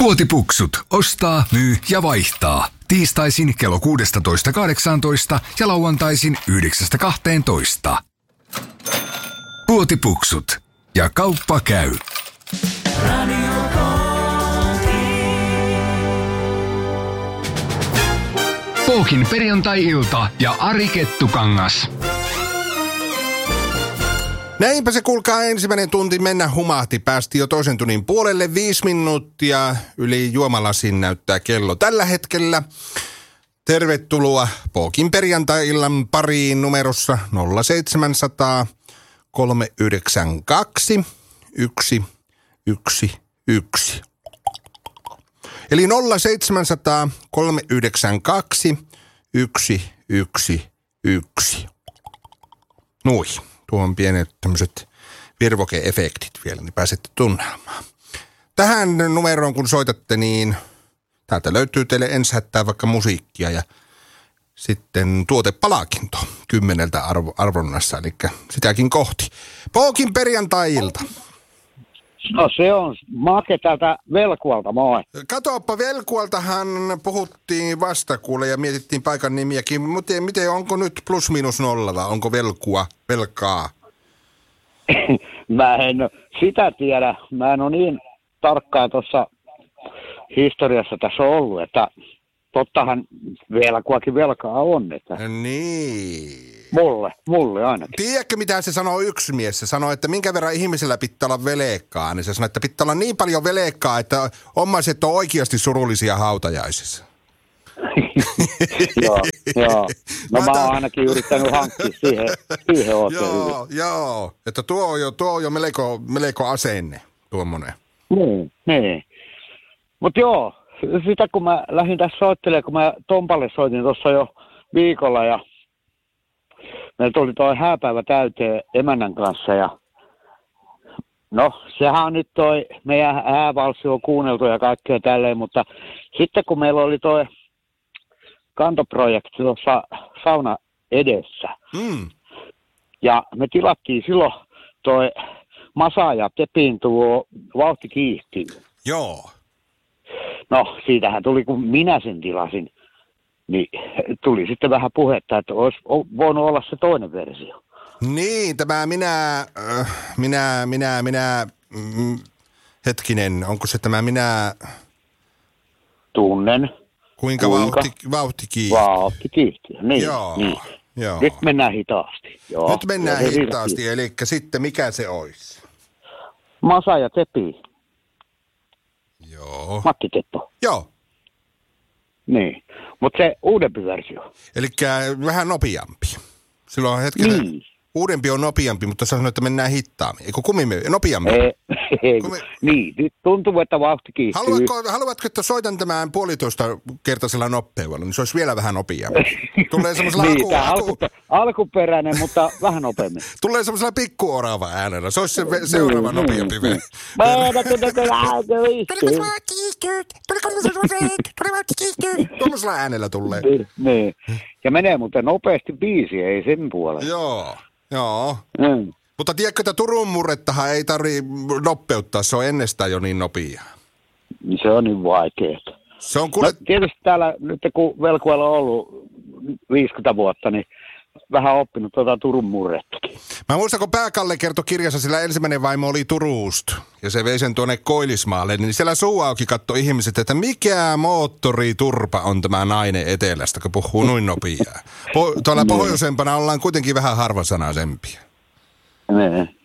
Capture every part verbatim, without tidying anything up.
Puotipuksut. Ostaa, myy ja vaihtaa. Tiistaisin kello kuusitoista kahdeksantoista ja lauantaisin yhdeksästä kahteentoista. Puotipuksut. Ja kauppa käy. Pookin perjantai-ilta ja Ari Kettukangas. Näinpä se kuulkaa ensimmäinen tunti mennä humahti. Päästi jo toisen tunnin puolelle viisi minuuttia yli juomalasin näyttää kello tällä hetkellä. Tervetuloa Pookin perjantai-illan pariin numerossa nolla seitsemänsataa kolmeyhdeksänkymmentäkaksi yksi yksi yksi. Eli nolla seitsemänsataa kolmeyhdeksänkymmentäkaksi yksi yksi yksi. Nui. Tuo on pienet tämmöiset virvoke-efektit vielä, niin pääsette tunnelmaan. Tähän numeroon kun soitatte, niin täältä löytyy teille ensi hättää vaikka musiikkia ja sitten tuotepalkinto kymmeneltä arvo, arvonnassa, eli sitäkin kohti. Pookin perjantai-ilta. No se on Make täältä Velkualta, moi. Katooppa, Velkualtahan puhuttiin vasta kuule ja mietittiin paikan nimiäkin. Miten, miten onko nyt plus minus nolla vai onko Velkua, Velkaa? Mä en sitä tiedä. Mä en ole niin tarkkaan tuossa historiassa tässä ollut, että tottahan Velkuakin velkaa on. Että niin. Mulle, mulle ainakin. Tiedätkö mitä se sanoo yksi mies? Se sanoo, että minkä verran ihmisellä pitää olla velekkaa. Niin se sanoo, että pitää olla niin paljon velekkaa, että omaiset on oikeasti surullisia hautajaisissa. Joo, joo. No mä, mä oon ainakin yrittänyt hankkia siihen, siihen oikein Joo, hyvin. Joo. Että tuo on jo, tuo on jo melko, melko asenne, tuommoinen. Niin, niin. Mutta joo, sitä kun mä lähdin tässä soittelemaan, kun mä Tompalle soitin tuossa jo viikolla ja meillä tuli toi hääpäivä täyteen emännän kanssa ja no sehän on nyt toi meidän häävalssi on kuunneltu ja kaikkea tälleen, mutta sitten kun meillä oli toi kantoprojekti tuossa sauna edessä mm. ja me tilattiin silloin toi Masa ja Tepin tuo Vauhti kiihtyy. Joo. No siitähän tuli kun minä sen tilasin. Niin tuli sitten vähän puhetta, että olisi voinut olla se toinen versio. Niin, tämä minä, äh, minä, minä, minä, mm, hetkinen, onko se tämä minä... Tunnen. Kuinka, Kuinka? Vauhti, vauhti kiihtyy? Vauhti kiihtyy, niin. Joo, niin. joo. Nyt mennään hitaasti. Joo. Nyt mennään hitaasti, eli sitten mikä se olisi? Masa ja Tepi. Joo. Matti Teppo. Joo. Niin, mutta se uudempi versio. Eli vähän nopeampi. Silloin hetkellä niin. Uudempi on nopeampi, mutta sanoin, että mennään hittaammin. Eikö kummin nopeammin? Ei, ei. Kumi... Niin, nyt tuntuu, että vauhti kiihtyy. Haluatko, haluatko, että soitan tämän puolitoista kertaisella nopeudella, niin se olisi vielä vähän nopeampi. Tulee semmoisella niin, alku, alku... alkuper- alkuperäinen, mutta vähän nopeammin. Tulee semmoisella pikkuorava äänellä. Se olisi se ve- seuraava niin, nopeampi. Niin, Tuollaisella äänellä tulee. Niin. Ja menee muuten nopeasti biisi, ei sen puolella. Joo, joo. Mm. Mutta tiedätkö, että Turun murrettahan ei tarvitse nopeuttaa, se on ennestään jo niin nopeaa. Se on niin vaikeaa. Se on kuule... No, tietysti täällä, nyt kun Velkualla on ollut viisikymmentä vuotta, niin vähän oppinut tuota Turun murrettakin. Mä muistan, kun Pääkalle kertoi kirjassa, sillä ensimmäinen vaimo oli Turusta, ja se vei sen tuonne Koillismaalle, niin siellä suu auki katsoi ihmiset, että mikä moottoriturpa on tämä nainen etelästä, kun puhuu noin nopeaa. Po- tuolla pohjoisempana ollaan kuitenkin vähän harvasanaisempia. Niin.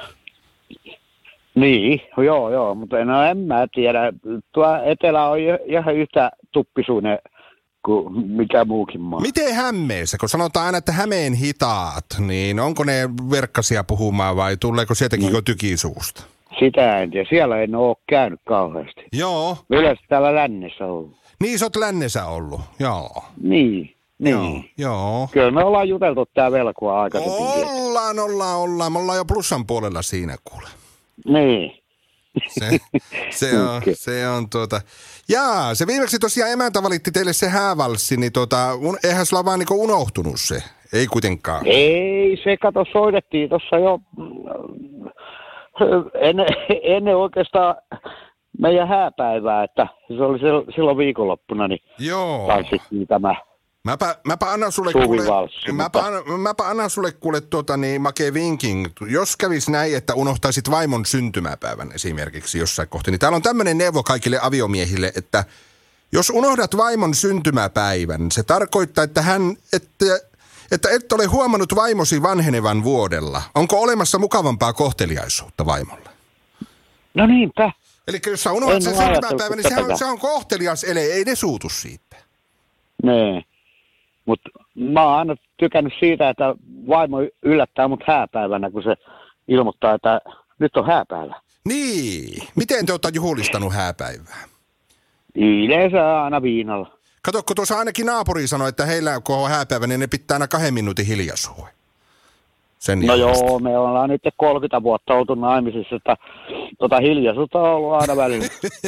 Niin, joo, joo, mutta no en mä tiedä. Tuo etelä on ihan yhtä tuppisuinen kuin mikä muukin maa. Miten Hämeessä, kun sanotaan aina, että Hämeen hitaat, niin onko ne verkkasia puhumaan vai tuleeko sieltäkin no. tykisuusta? Sitä en tiedä, siellä en ole käynyt kauheasti. Joo. Yleensä täällä lännessä ollut. Niin, sä oot lännessä ollut, joo. Niin. Niin. Joo, joo. Kyllä me ollaan juteltu tää Velkua aikaisemmin. Ollaan, ollaan, ollaan. Me ollaan jo plussan puolella siinä, kuule. Niin. Se, se, on, okay. se on tuota... Jaa, se viimeksi tosiaan emäntä valitti teille se häävalssi, niin tuota, un, eihän sulla vaan niinku unohtunut se. Ei kuitenkaan. Ei, se kato, soitettiin tuossa jo ennen, ennen oikeastaan meidän hääpäivää, että se oli silloin viikonloppuna, niin Joo. tanssittiin tämä Mäpä, mäpä annan sulle kuule, suvivalssi. mäpä, mutta... mäpä annan sulle kuule tuota niin make vinkin. Jos kävis näin, että unohtaisit vaimon syntymäpäivän esimerkiksi jossain kohti, niin täällä on tämmöinen neuvo kaikille aviomiehille, että jos unohdat vaimon syntymäpäivän, se tarkoittaa, että hän, että, että et ole huomannut vaimosi vanhenevan vuodella. Onko olemassa mukavampaa kohteliaisuutta vaimolle? No niinpä. Eli jos sä unohdat sen syntymäpäivän, niin se on, se on kohtelias ele, ei ne suutu siitä. Nee. Mutta mä oon aina tykännyt siitä, että vaimo yllättää mut hääpäivänä, kun se ilmoittaa, että nyt on hääpäivä. Niin. Miten te olette juhlistanut hääpäivää? Yleensä aina viinalla. Kato, kun tuossa ainakin naapuri sanoi, että heillä kun on hääpäivä, niin ne pitää aina kahden minuutin hiljaisuuden. Sen no jäljestä. Joo, me ollaan nyt kolmekymmentä vuotta oltu naimisissa, että tota hiljaisuutta on ollut aina välillä.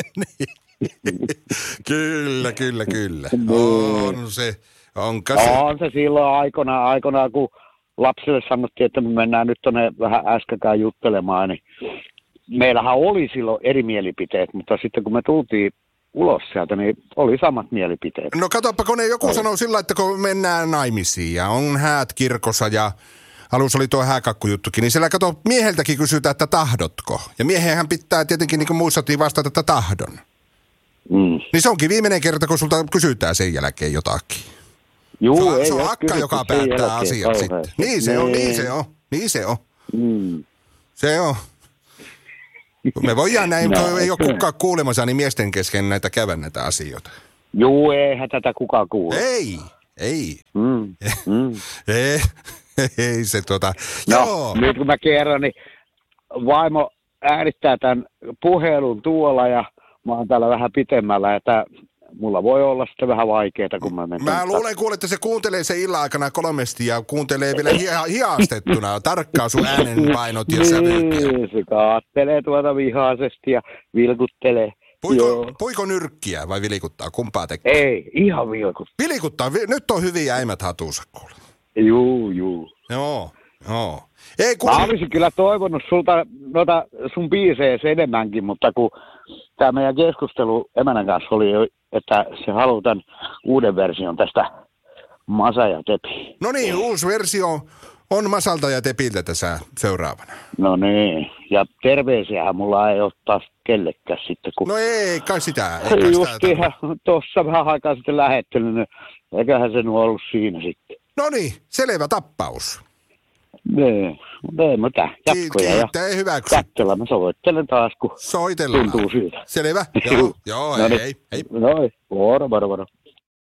Kyllä, kyllä, kyllä. On se. Onko se? On se silloin aikana, aikana, kun lapsille sanottiin, että me mennään nyt tuonne vähän äskenkään juttelemaan, niin meillähän oli silloin eri mielipiteet, mutta sitten kun me tultiin ulos sieltä, niin oli samat mielipiteet. No katsoppa, kun ne joku sanoo sillä, että kun mennään naimisiin ja on häät kirkossa ja alussa oli tuo hääkakkujuttukin, niin siellä kato mieheltäkin kysytään, että tahdotko? Ja miehenhän pitää tietenkin, niin kuin muissatiin, vastata, että tahdon. Mm. Niin se onkin viimeinen kerta, kun sulta kysytään sen jälkeen jotakin. Juu, se on, ei se on akka, joka päättää asiat sitten. Niin se on, niin se on, niin se on. Mm. Se on. Me voidaan näin, no, ei ole kukaan kuulemassa, niin miesten kesken näitä käydä näitä asioita. Juu, eihän tätä kukaan kuule. Ei, ei. Mm. Mm. ei, ei se tota, no, joo. Nyt kun mä kerron, niin vaimo äänittää tämän puhelun tuolla ja mä oon täällä vähän pitemmällä, että mulla voi olla sitten vähän vaikeaa, kun mä menen. Mä luulen kuule, että se kuuntelee sen illan aikana kolmesti ja kuuntelee vielä hi- hiastettuna tarkkaan sun äänenpainot ja sävylkiä. Niin, se kaattelee tuota vihaisesti ja vilkuttelee. Puiko, puiko nyrkkiä vai vilikuttaa? Kumpaa tekee? Ei, ihan vilkuttaa. Vilikuttaa? Nyt on hyviä äimät hatussa kuule. Juu, juu. Joo, joo. Ei, kun... Mä olisin kyllä toivonut sulta noita sun biisejä enemmänkin, mutta kun tämä meidän keskustelu emänän kanssa oli, että se haluaa tämän uuden version tästä Masa ja Tepi. No niin, uusi versio on Masalta ja Tepiltä tässä seuraavana. No niin, ja terveisiähän mulla ei ole taas kellekään sitten. Kun... No ei, kai sitä. Ei kai just ihan tuossa vähän aikaa sitten lähettelynyt, niin eiköhän se nyt ollut siinä sitten. No niin, selvä tappaus. Nee, ei mitään, jatkoja. Kiittää, ei hyväksy. Kättellä, mä soittelen taas, kun soitellaan. Tuntuu siltä. Selvä, joo, joo, no ei, niin. ei, ei. No ei, moro, moro, moro.